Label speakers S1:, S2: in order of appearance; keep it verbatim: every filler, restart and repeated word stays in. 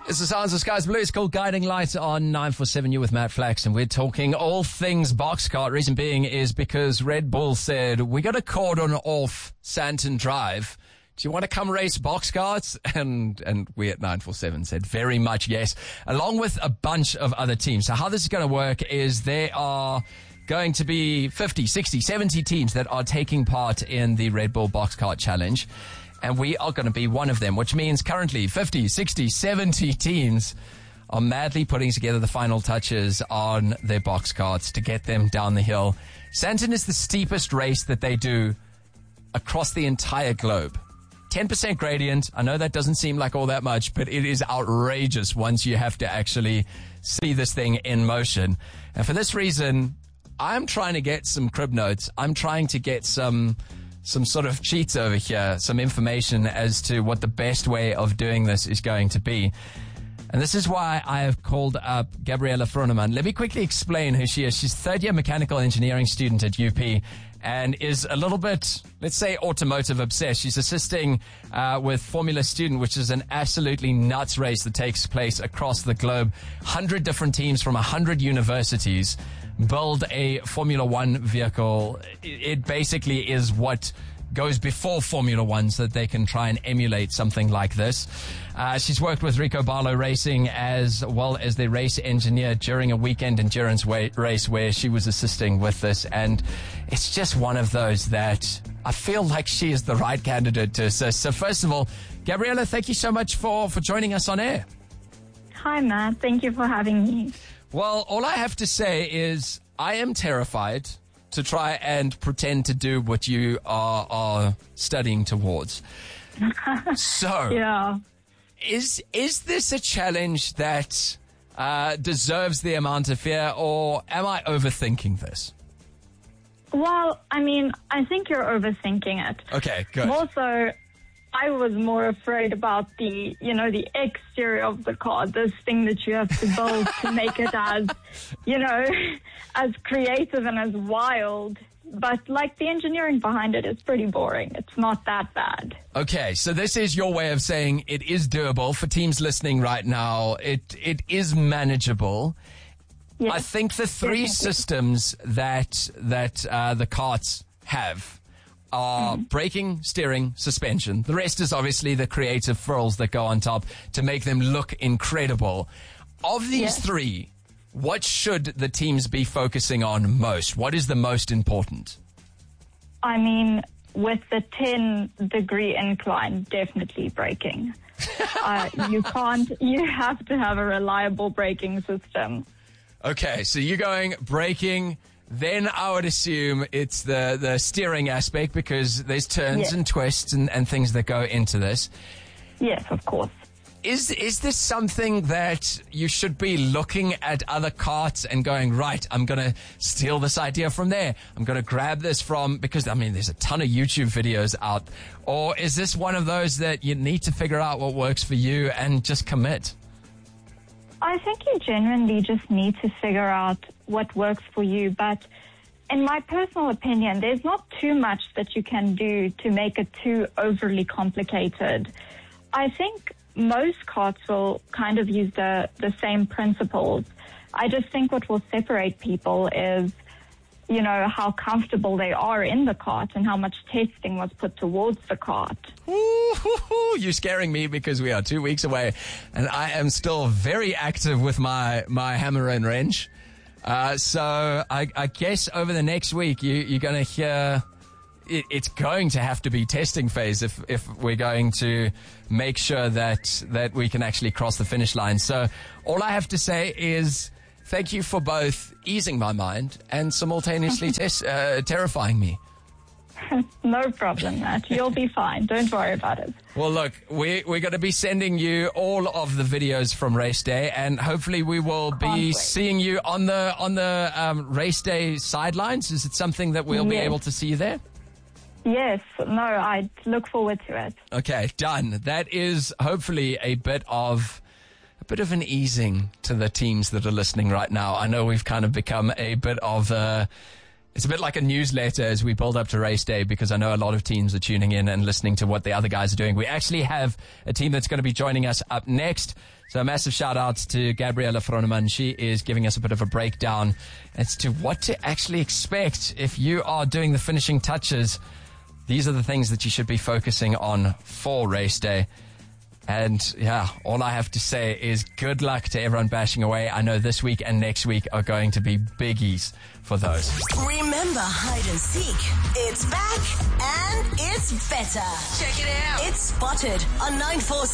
S1: It's the Sounds of Skies Blue. It's called Guiding Light on nine forty-seven. You with Matt Flax, and we're talking all things box cart. Reason being is because Red Bull said, we got a cordon off Santon Drive. Do you want to come race box carts? And and we at nine forty-seven said very much yes, along with a bunch of other teams. So how this is going to work is there are going to be fifty, sixty, seventy teams that are taking part in the Red Bull Box Cart Challenge. And we are going to be one of them, which means currently fifty, sixty, seventy teams are madly putting together the final touches on their box carts to get them down the hill. Santon is the steepest race that they do across the entire globe. ten percent gradient. I know that doesn't seem like all that much, but it is outrageous once you have to actually see this thing in motion. And for this reason, I'm trying to get some crib notes. I'm trying to get some... some sort of cheats over here, some information as to what the best way of doing this is going to be. And this is why I have called up Gabriella Froneman. Let me quickly explain who she is. She's a third-year mechanical engineering student at U P and is a little bit, let's say, automotive obsessed. She's assisting uh, with Formula Student, which is an absolutely nuts race that takes place across the globe. one hundred different teams from one hundred universities build a Formula One vehicle. It basically is what goes before Formula One so that they can try and emulate something like this. Uh, she's worked with Rico Barlow Racing as well as the race engineer during a weekend endurance wa- race where she was assisting with this. And it's just one of those that I feel like she is the right candidate to assist. So first of all, Gabriella, thank you so much for, for joining us on air.
S2: Hi, Matt. Thank you for having me.
S1: Well, all I have to say is I am terrified to try and pretend to do what you are, are studying towards. So,
S2: yeah.
S1: is is this a challenge that uh, deserves the amount of fear, or am I overthinking this?
S2: Well, I mean, I think you're overthinking it.
S1: Okay, good.
S2: More so, I was more afraid about the, you know, the exterior of the car, this thing that you have to build to make it as, you know, as creative and as wild. But, like, the engineering behind it is pretty boring. It's not that bad.
S1: Okay, so this is your way of saying it is doable for teams listening right now. It It is manageable.
S2: Yes,
S1: I think the three
S2: definitely.
S1: systems that, that uh, the carts have are
S2: Mm-hmm.
S1: braking, steering, suspension. The rest is obviously the creative frills that go on top to make them look incredible. Of these
S2: Yes.
S1: three, what should the teams be focusing on most? What is the most important?
S2: I mean, with the ten degree incline, definitely braking. uh, you can't, you have to have a reliable braking system.
S1: Okay, so you're going braking. Then I would assume it's the, the steering aspect because there's turns
S2: Yes.
S1: and twists and, and things that go into this.
S2: Yes, of course.
S1: Is is this something that you should be looking at other carts and going, right, I'm going to steal this idea from there. I'm going to grab this from, because, I mean, there's a ton of YouTube videos out. Or is this one of those that you need to figure out what works for you and just commit?
S2: I think you genuinely just need to figure out what works for you. But in my personal opinion, there's not too much that you can do to make it too overly complicated. I think most carts will kind of use the, the same principles. I just think what will separate people is, you know, how comfortable they are in the cart and how much testing was put towards the cart.
S1: Ooh, you're scaring me because we are two weeks away and I am still very active with my, my hammer and wrench. Uh, so I, I guess over the next week you, you're going to hear it, it's going to have to be testing phase if, if we're going to make sure that, that we can actually cross the finish line. So all I have to say is thank you for both easing my mind and simultaneously tes- uh, terrifying me.
S2: No problem, Matt. You'll be fine. Don't worry about it.
S1: Well, look, we, we're going to be sending you all of the videos from race day, and hopefully we will
S2: Can't
S1: be
S2: wait.
S1: seeing you on the on the um, race day sidelines. Is it something that we'll be
S2: Yes.
S1: able to see you there?
S2: Yes, no, I look forward to it.
S1: Okay, done. That is hopefully a bit of a bit of an easing to the teams that are listening right now. I know we've kind of become a bit of a It's a bit like a newsletter as we build up to race day, because I know a lot of teams are tuning in and listening to what the other guys are doing. We actually have a team that's going to be joining us up next. So a massive shout out to Gabriella Froneman. She is giving us a bit of a breakdown as to what to actually expect if you are doing the finishing touches. These are the things that you should be focusing on for race day. And yeah, all I have to say is good luck to everyone bashing away. I know this week and next week are going to be biggies for those.
S3: Remember hide and seek. It's back and it's better. Check it out. It's Spotted on nine four seven.